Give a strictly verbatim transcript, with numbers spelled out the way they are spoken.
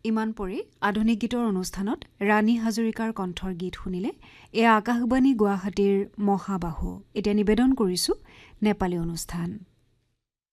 ইমান পৰি আধুনিক গীতৰ অনুষ্ঠানত ৰাণী হাজৰিকাৰ কণ্ঠৰ গীত শুনিলে। এয়া আকাশবাণী গুৱাহাটীৰ মহাবাহু। এতিয়া নিবেদন কৰিছোঁ নেপালী অনুষ্ঠান।